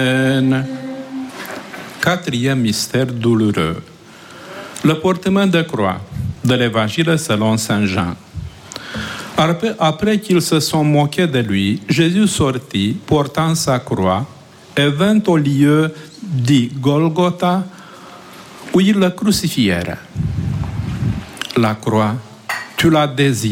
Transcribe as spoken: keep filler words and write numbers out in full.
Quatrième mystère douloureux. Le portement de croix de l'Évangile selon saint Jean. Après, après qu'ils se sont moqués de lui, Jésus sortit, portant sa croix, et vint au lieu dit Golgotha, où ils le crucifièrent. La croix, tu la désires.